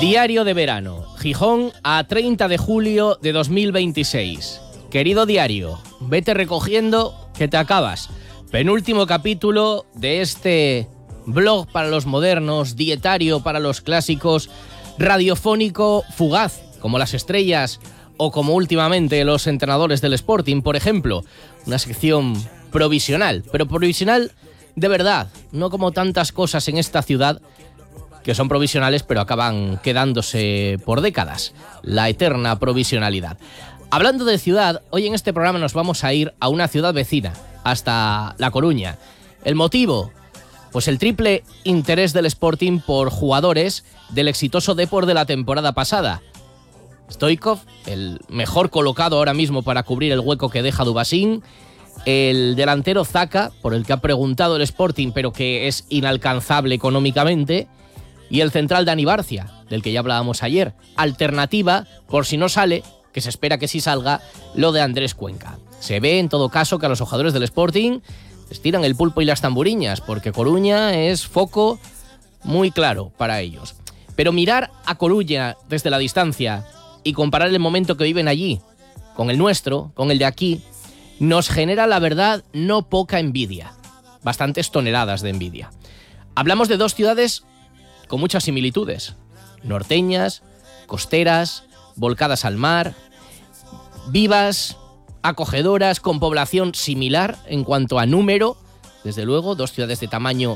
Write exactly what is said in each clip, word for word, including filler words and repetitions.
Diario de verano, Gijón a treinta de julio de dos mil veintiséis. Querido diario, vete recogiendo que te acabas. Penúltimo capítulo de este blog para los modernos, dietario para los clásicos, radiofónico fugaz, como las estrellas o como últimamente los entrenadores del Sporting, por ejemplo. Una sección provisional, pero provisional de verdad, no como tantas cosas en esta ciudad que son provisionales pero acaban quedándose por décadas. La eterna provisionalidad. Hablando de ciudad, hoy en este programa nos vamos a ir a una ciudad vecina, hasta La Coruña. ¿El motivo? Pues el triple interés del Sporting por jugadores del exitoso Depor de la temporada pasada. Stoichkov, el mejor colocado ahora mismo para cubrir el hueco que deja Dubasín. El delantero Zaka, por el que ha preguntado el Sporting, pero que es inalcanzable económicamente. Y el central Dani Barcia, del que ya hablábamos ayer. Alternativa, por si no sale, que se espera que sí salga, lo de Andrés Cuenca. Se ve, en todo caso, que a los jugadores del Sporting les tiran el pulpo y las tamburiñas, porque Coruña es foco muy claro para ellos. Pero mirar a Coruña desde la distancia y comparar el momento que viven allí con el nuestro, con el de aquí, nos genera, la verdad, no poca envidia. Bastantes toneladas de envidia. Hablamos de dos ciudades con muchas similitudes. Norteñas, costeras, volcadas al mar, vivas, acogedoras, con población similar en cuanto a número. Desde luego, dos ciudades de tamaño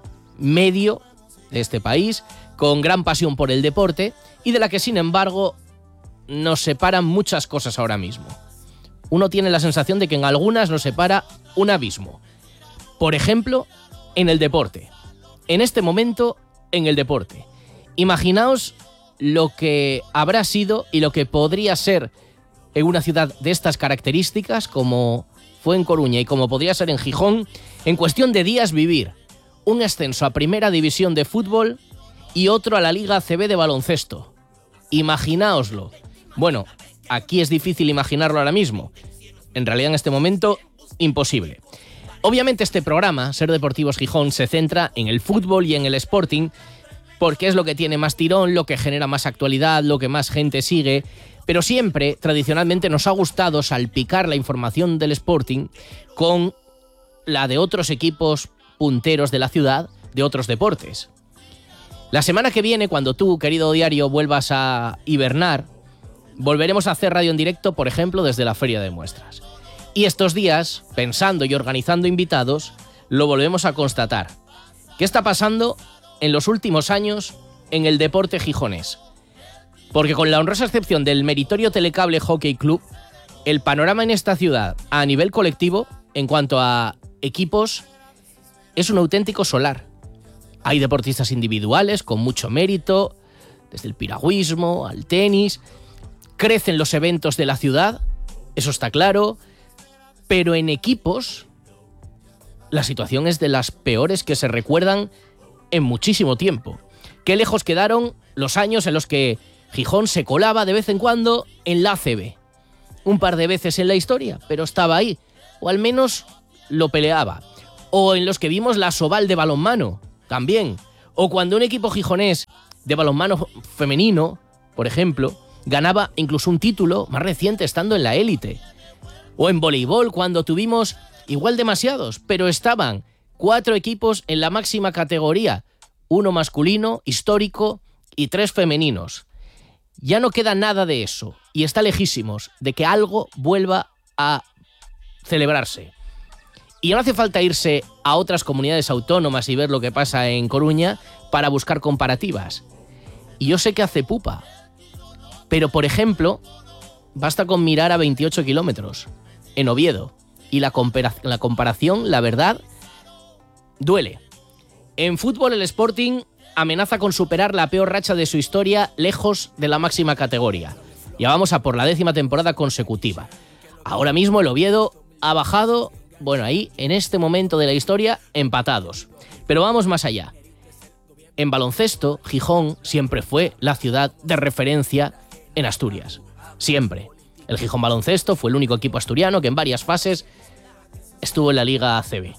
medio de este país, con gran pasión por el deporte y de la que, sin embargo, nos separan muchas cosas ahora mismo. Uno tiene la sensación de que en algunas nos separa un abismo. Por ejemplo, en el deporte. En este momento, en el deporte. Imaginaos lo que habrá sido y lo que podría ser en una ciudad de estas características, como fue en Coruña y como podría ser en Gijón, en cuestión de días vivir un ascenso a Primera División de fútbol y otro a la Liga A C B de baloncesto. Imaginaoslo. Bueno, aquí es difícil imaginarlo ahora mismo. En realidad, en este momento, imposible. Obviamente este programa, Ser Deportivos Gijón, se centra en el fútbol y en el Sporting, porque es lo que tiene más tirón, lo que genera más actualidad, lo que más gente sigue, pero siempre, tradicionalmente, nos ha gustado salpicar la información del Sporting con la de otros equipos punteros de la ciudad, de otros deportes. La semana que viene, cuando tú, querido diario, vuelvas a hibernar, volveremos a hacer radio en directo, por ejemplo, desde la Feria de Muestras. Y estos días, pensando y organizando invitados, lo volvemos a constatar. ¿Qué está pasando en los últimos años en el deporte gijonés? Porque con la honrosa excepción del meritorio Telecable Hockey Club, el panorama en esta ciudad a nivel colectivo, en cuanto a equipos, es un auténtico solar. Hay deportistas individuales con mucho mérito, desde el piragüismo al tenis. Crecen los eventos de la ciudad, eso está claro, pero en equipos la situación es de las peores que se recuerdan en muchísimo tiempo. Qué lejos quedaron los años en los que Gijón se colaba de vez en cuando en la A C B. Un par de veces en la historia, pero estaba ahí, o al menos lo peleaba. O en los que vimos la Soval de balonmano, también. O cuando un equipo gijonés de balonmano femenino, por ejemplo, ganaba incluso un título más reciente estando en la élite. O en voleibol, cuando tuvimos igual demasiados, pero estaban cuatro equipos en la máxima categoría, uno masculino, histórico, y tres femeninos. Ya no queda nada de eso, y está lejísimos de que algo vuelva a celebrarse. Y no hace falta irse a otras comunidades autónomas y ver lo que pasa en Coruña para buscar comparativas. Y yo sé que hace pupa, pero, por ejemplo, basta con mirar a veintiocho kilómetros, en Oviedo, y la, compara- la comparación, la verdad, duele. En fútbol, el Sporting amenaza con superar la peor racha de su historia lejos de la máxima categoría. Ya vamos a por la décima temporada consecutiva. Ahora mismo el Oviedo ha bajado, bueno, ahí, en este momento de la historia, empatados. Pero vamos más allá. En baloncesto, Gijón siempre fue la ciudad de referencia en Asturias. Siempre. El Gijón Baloncesto fue el único equipo asturiano que en varias fases estuvo en la Liga A C B.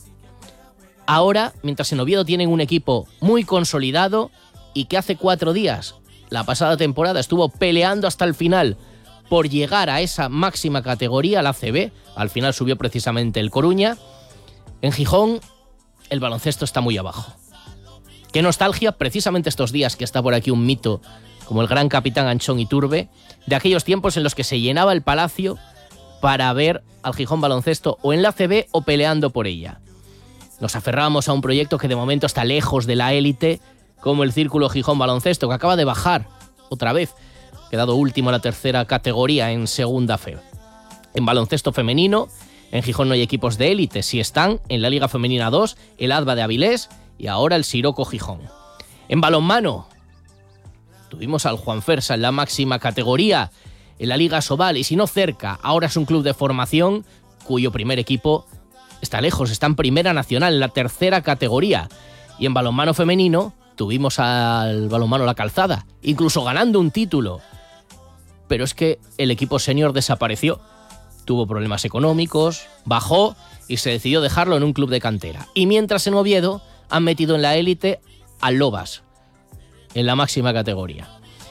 Ahora, mientras en Oviedo tienen un equipo muy consolidado y que hace cuatro días la pasada temporada estuvo peleando hasta el final por llegar a esa máxima categoría, la A C B. Al final subió precisamente el Coruña. En Gijón el baloncesto está muy abajo. Qué nostalgia, precisamente estos días que está por aquí un mito como el gran capitán Anchón Iturbe, de aquellos tiempos en los que se llenaba el palacio para ver al Gijón Baloncesto o en la A C B o peleando por ella. Nos aferramos a un proyecto que de momento está lejos de la élite, como el Círculo Gijón Baloncesto, que acaba de bajar otra vez, quedado último en la tercera categoría en segunda F E. En baloncesto femenino, en Gijón no hay equipos de élite, sí están en la Liga Femenina dos, el Adva de Avilés y ahora el Siroco Gijón. En balonmano, tuvimos al Juanfersa en la máxima categoría, en la Liga Sobal, y si no cerca, ahora es un club de formación cuyo primer equipo está lejos, está en Primera Nacional, en la tercera categoría. Y en balonmano femenino tuvimos al balonmano La Calzada, incluso ganando un título. Pero es que el equipo senior desapareció, tuvo problemas económicos, bajó y se decidió dejarlo en un club de cantera. Y mientras en Oviedo han metido en la élite al Lobas, en la máxima categoría.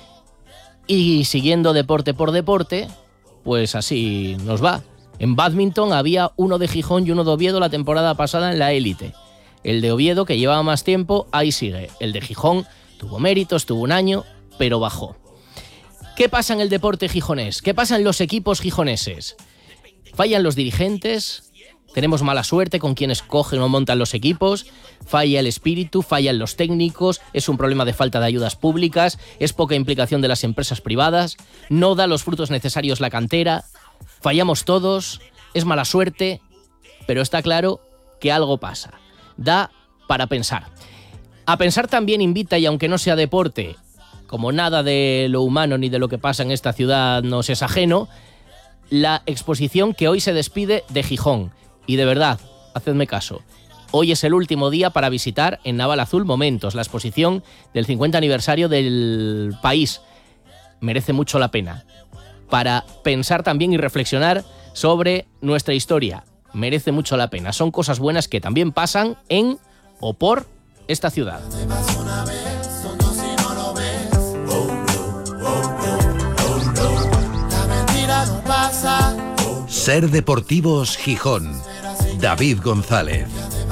Y siguiendo deporte por deporte, pues así nos va. En bádminton había uno de Gijón y uno de Oviedo la temporada pasada en la élite. El de Oviedo, que llevaba más tiempo, ahí sigue. El de Gijón tuvo méritos, tuvo un año, pero bajó. ¿Qué pasa en el deporte gijonés? ¿Qué pasa en los equipos gijoneses? Fallan los dirigentes, tenemos mala suerte con quienes cogen o montan los equipos, falla el espíritu, fallan los técnicos, es un problema de falta de ayudas públicas, es poca implicación de las empresas privadas, no da los frutos necesarios la cantera, fallamos todos, es mala suerte, pero está claro que algo pasa. Da para pensar. A pensar también invita, y aunque no sea deporte, como nada de lo humano ni de lo que pasa en esta ciudad nos es ajeno, la exposición que hoy se despide de Gijón. Y de verdad, hacedme caso, hoy es el último día para visitar en Naval Azul Momentos, la exposición del cincuenta aniversario del país. Merece mucho la pena. Para pensar también y reflexionar sobre nuestra historia. Merece mucho la pena. Son cosas buenas que también pasan en o por esta ciudad. Ser Deportivos Gijón. David González.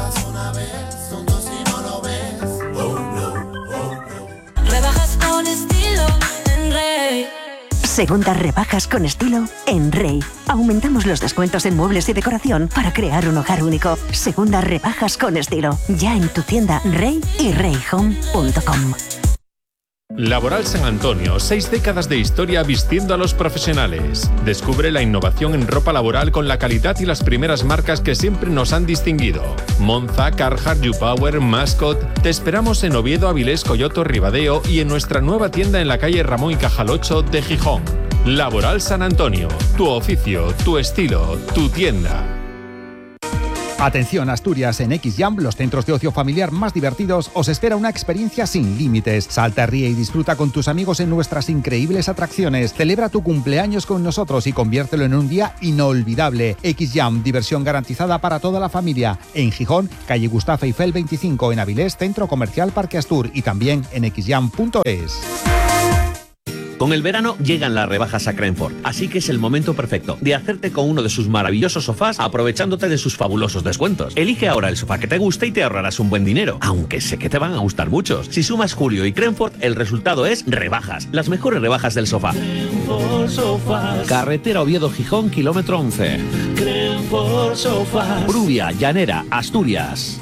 Rebajas con estilo en Rey. Segundas rebajas con estilo en Rey. Aumentamos los descuentos en muebles y decoración para crear un hogar único. Segundas rebajas con estilo. Ya en tu tienda Rey y rey home punto com. Laboral San Antonio, seis décadas de historia vistiendo a los profesionales. Descubre la innovación en ropa laboral con la calidad y las primeras marcas que siempre nos han distinguido. Monza, Carhartt, YouPower, Mascot. Te esperamos en Oviedo, Avilés, Coyoto, Ribadeo y en nuestra nueva tienda en la calle Ramón y Cajal ocho de Gijón. Laboral San Antonio, tu oficio, tu estilo, tu tienda. Atención Asturias, en X-Jam, los centros de ocio familiar más divertidos, os espera una experiencia sin límites. Salta, ríe y disfruta con tus amigos en nuestras increíbles atracciones. Celebra tu cumpleaños con nosotros y conviértelo en un día inolvidable. X-Jam, diversión garantizada para toda la familia. En Gijón, calle Gustavo Eiffel veinticinco, en Avilés, Centro Comercial Parque Astur y también en x jam punto es. Con el verano llegan las rebajas a Crenford, así que es el momento perfecto de hacerte con uno de sus maravillosos sofás aprovechándote de sus fabulosos descuentos. Elige ahora el sofá que te guste y te ahorrarás un buen dinero, aunque sé que te van a gustar muchos. Si sumas Julio y Crenford, el resultado es rebajas, las mejores rebajas del sofá. Crenford Sofás. Carretera Oviedo-Gijón, kilómetro once. Crenford Sofás. Brubia, Llanera, Asturias.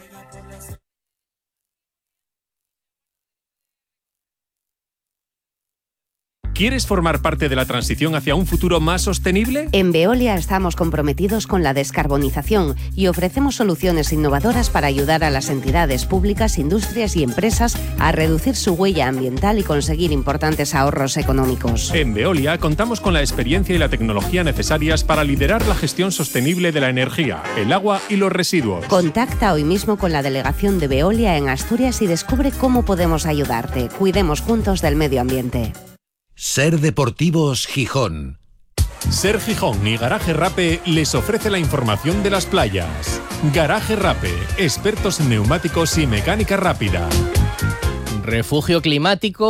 ¿Quieres formar parte de la transición hacia un futuro más sostenible? En Veolia estamos comprometidos con la descarbonización y ofrecemos soluciones innovadoras para ayudar a las entidades públicas, industrias y empresas a reducir su huella ambiental y conseguir importantes ahorros económicos. En Veolia contamos con la experiencia y la tecnología necesarias para liderar la gestión sostenible de la energía, el agua y los residuos. Contacta hoy mismo con la delegación de Veolia en Asturias y descubre cómo podemos ayudarte. Cuidemos juntos del medio ambiente. Ser Deportivos Gijón. Ser Gijón y Garaje Rape les ofrece la información de las playas. Garaje Rape, expertos en neumáticos y mecánica rápida. Refugio climático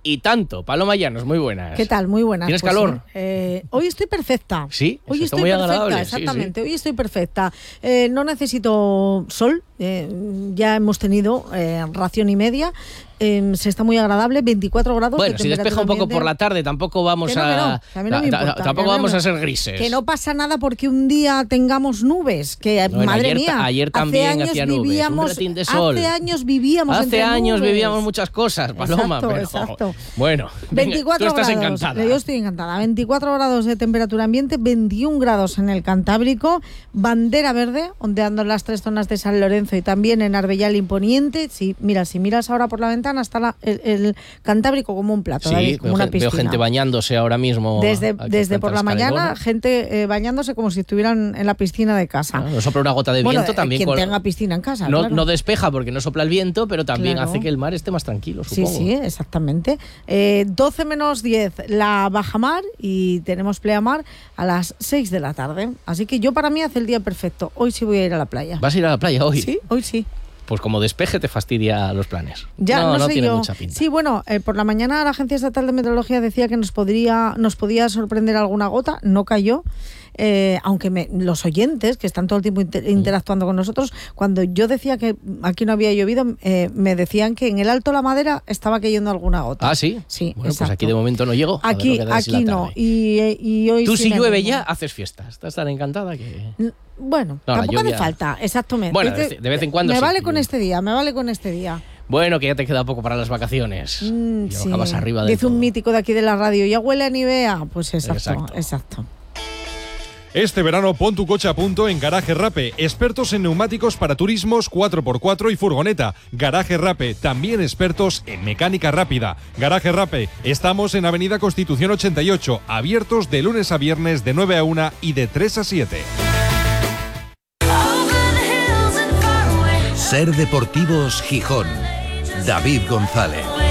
y tanto. Paloma Llanos, muy buenas. ¿Qué tal? Muy buenas. ¿Tienes pues, calor? Eh, hoy estoy perfecta. Sí, hoy está estoy muy perfecta, agradable. exactamente. Sí, sí. Hoy estoy perfecta. Eh, no necesito sol. Eh, ya hemos tenido eh, ración y media. Eh, se está muy agradable, veinticuatro grados. Bueno, de si despeja un poco ambiente. por la tarde, tampoco vamos Que no, que no, a, que a mí no me ta- ta- importa, tampoco que a mí vamos no- a ser grises. Que no pasa nada porque un día tengamos nubes. Que Bueno, madre ayer, mía. ayer hace también años hacía nubes, un vivíamos, ratín de sol. Hace años vivíamos Hace entre años nubes. vivíamos muchas cosas, Paloma. Exacto, pero, exacto. Bueno, venga, veinticuatro tú estás grados. encantada. Yo estoy encantada. veinticuatro grados de temperatura ambiente, veintiún grados en el Cantábrico, bandera verde, ondeando en las tres zonas de San Lorenzo y también en Arbellal Imponiente. Sí, mira, si miras ahora por la ventana está la- el, el Cantábrico como un plato, Sí, David, como veo, una gen- piscina. veo gente bañándose ahora mismo. Desde, aquí desde frente por a la Escalera. mañana, gente eh, bañándose como si estuvieran en la piscina de casa. Ah, no sopla una gota de Bueno, viento eh, también. quien con- tenga piscina en casa, no, claro. no despeja porque no sopla el viento, pero también Claro. hace que el mar esté más tranquilo, Sí, supongo. sí, exactamente. Eh, doce menos diez la bajamar y tenemos pleamar a las seis de la tarde. Así que yo para mí hace el día perfecto. Hoy sí voy a ir a la playa. ¿Vas a ir a la playa hoy? Sí, hoy sí. Pues como despeje te fastidia los planes. Ya no, no sé tiene yo. mucha pinta. Sí, bueno, eh, por la mañana la Agencia Estatal de Meteorología decía que nos podría, nos podía sorprender alguna gota, no cayó. Eh, aunque me- los oyentes que están todo el tiempo inter- interactuando con nosotros, cuando yo decía que aquí no había llovido, eh, me decían que en el Alto La Madera estaba cayendo alguna gota. Ah, sí. Sí, Bueno, pues exacto. aquí de momento no llego. A ver Aquí, lo que da si la aquí no. tarde. Y, eh, y hoy Tú sí si me llueve animo. ya haces fiestas. Estás tan encantada que... Bueno, No, la tampoco hace lluvia- falta, exactamente. Bueno, Dice- de- de vez en cuando Me sí. vale con este día, me vale con este día. Bueno, que ya te queda poco para las vacaciones. Mm, Y sí. acabas arriba del Dice un todo. mítico de aquí de la radio, ya huele a Nivea. Pues exacto, Exacto. exacto. Este verano pon tu coche a punto en Garaje Rape, expertos en neumáticos para turismos cuatro por cuatro y furgoneta. Garaje Rape, también expertos en mecánica rápida. Garaje Rape, estamos en Avenida Constitución ochenta y ocho, abiertos de lunes a viernes de nueve a una y de tres a siete. Ser Deportivos Gijón. David González.